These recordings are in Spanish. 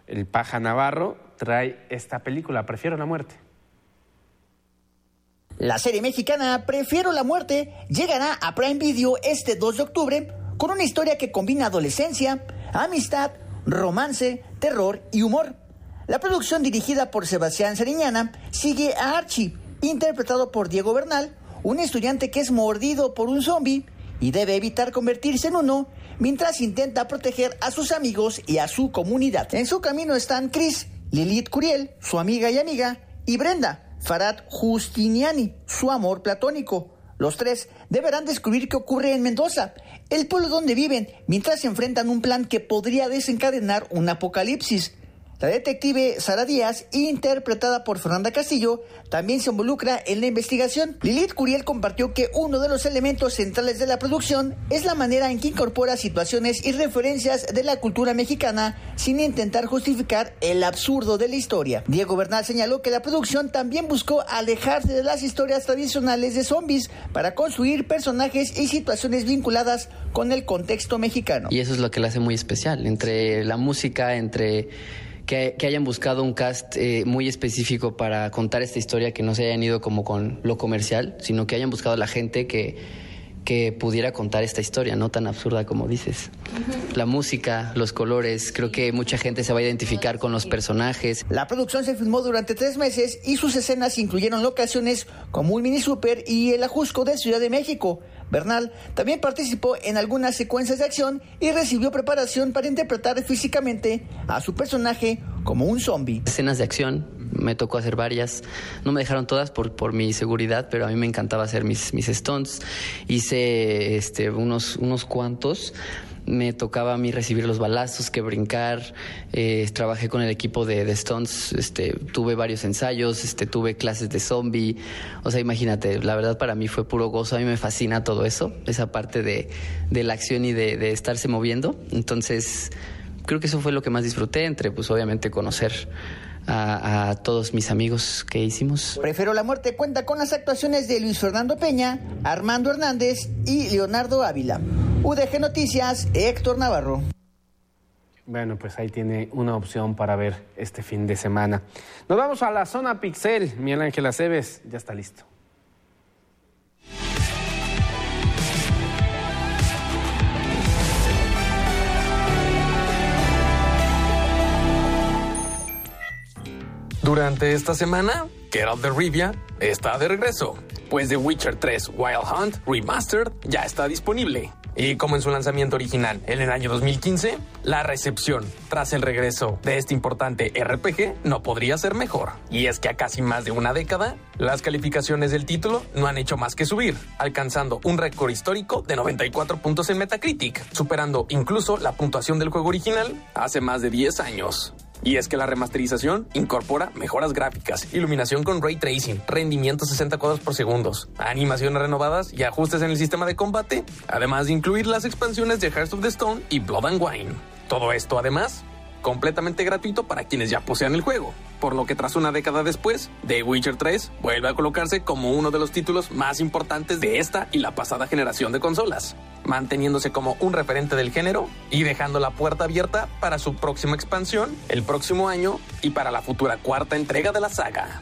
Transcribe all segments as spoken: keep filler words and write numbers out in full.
el Paja Navarro, trae esta película, Prefiero la muerte. La serie mexicana Prefiero la muerte llegará a Prime Video este dos de octubre con una historia que combina adolescencia, amistad, romance, terror y humor. La producción, dirigida por Sebastián Sariñana, sigue a Archie, interpretado por Diego Bernal, un estudiante que es mordido por un zombie y debe evitar convertirse en uno mientras intenta proteger a sus amigos y a su comunidad. En su camino están Chris, Lilith Curiel, su amiga y amiga, y Brenda, Farad Justiniani, su amor platónico. Los tres deberán descubrir qué ocurre en Mendoza, el pueblo donde viven, mientras se enfrentan un plan que podría desencadenar un apocalipsis. La detective Sara Díaz, interpretada por Fernanda Castillo, también se involucra en la investigación. Lilith Curiel compartió que uno de los elementos centrales de la producción es la manera en que incorpora situaciones y referencias de la cultura mexicana sin intentar justificar el absurdo de la historia. Diego Bernal señaló que la producción también buscó alejarse de las historias tradicionales de zombies para construir personajes y situaciones vinculadas con el contexto mexicano. Y eso es lo que la hace muy especial, entre la música, entre... Que, que hayan buscado un cast eh, muy específico para contar esta historia, que no se hayan ido como con lo comercial, sino que hayan buscado a la gente que, que pudiera contar esta historia, no tan absurda como dices. Uh-huh. La música, los colores, creo que mucha gente se va a identificar con los personajes. La producción se filmó durante tres meses y sus escenas incluyeron locaciones como un mini súper y el Ajusco de Ciudad de México. Bernal también participó en algunas secuencias de acción y recibió preparación para interpretar físicamente a su personaje como un zombie. Escenas de acción, me tocó hacer varias, no me dejaron todas por, por mi seguridad, pero a mí me encantaba hacer mis, mis stunts. Hice este, unos, unos cuantos. Me tocaba a mí recibir los balazos, que brincar. Eh, trabajé con el equipo de, de stunts, este, tuve varios ensayos, este, tuve clases de zombie. O sea, imagínate, la verdad para mí fue puro gozo. A mí me fascina todo eso, esa parte de, de la acción y de, de estarse moviendo. Entonces, creo que eso fue lo que más disfruté, entre, pues, obviamente, conocer a, a todos mis amigos que hicimos. Prefiero la muerte cuenta con las actuaciones de Luis Fernando Peña, Armando Hernández y Leonardo Ávila. U D G Noticias, Héctor Navarro. Bueno, pues ahí tiene una opción para ver este fin de semana. Nos vamos a la zona Pixel. Miguel Ángel Aceves ya está listo. Durante esta semana, Geralt de Rivia está de regreso, pues The Witcher tres Wild Hunt Remastered ya está disponible. Y como en su lanzamiento original en el año dos mil quince, la recepción tras el regreso de este importante R P G no podría ser mejor. Y es que a casi más de una década, las calificaciones del título no han hecho más que subir, alcanzando un récord histórico de noventa y cuatro puntos en Metacritic, superando incluso la puntuación del juego original hace más de diez años. Y es que la remasterización incorpora mejoras gráficas, iluminación con ray tracing, rendimiento sesenta cuadros por segundo, animaciones renovadas y ajustes en el sistema de combate, además de incluir las expansiones de Hearts of the Stone y Blood and Wine. Todo esto, además, completamente gratuito para quienes ya posean el juego, por lo que tras una década después, The Witcher tres vuelve a colocarse como uno de los títulos más importantes de esta y la pasada generación de consolas, manteniéndose como un referente del género y dejando la puerta abierta para su próxima expansión el próximo año y para la futura cuarta entrega de la saga.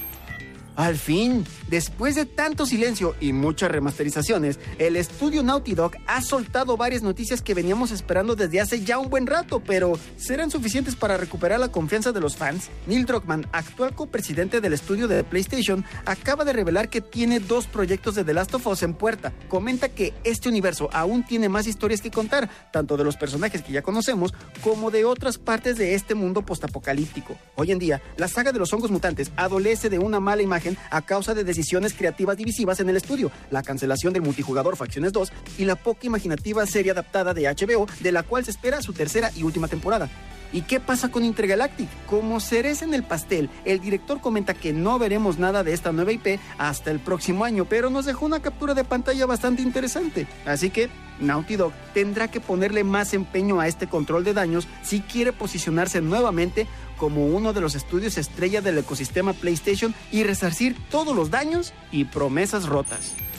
Al fin, después de tanto silencio y muchas remasterizaciones, el estudio Naughty Dog ha soltado varias noticias que veníamos esperando desde hace ya un buen rato, pero ¿serán suficientes para recuperar la confianza de los fans? Neil Druckmann, actual copresidente del estudio de PlayStation, acaba de revelar que tiene dos proyectos de The Last of Us en puerta. Comenta que este universo aún tiene más historias que contar, tanto de los personajes que ya conocemos, como de otras partes de este mundo postapocalíptico. Hoy en día, la saga de los hongos mutantes adolece de una mala imagen a causa de decisiones creativas divisivas en el estudio, la cancelación del multijugador Facciones dos y la poca imaginativa serie adaptada de H B O, de la cual se espera su tercera y última temporada. ¿Y qué pasa con Intergalactic? Como cereza en el pastel, el director comenta que no veremos nada de esta nueva I P hasta el próximo año, pero nos dejó una captura de pantalla bastante interesante. Así que Naughty Dog tendrá que ponerle más empeño a este control de daños si quiere posicionarse nuevamente como uno de los estudios estrella del ecosistema PlayStation y resarcir todos los daños y promesas rotas.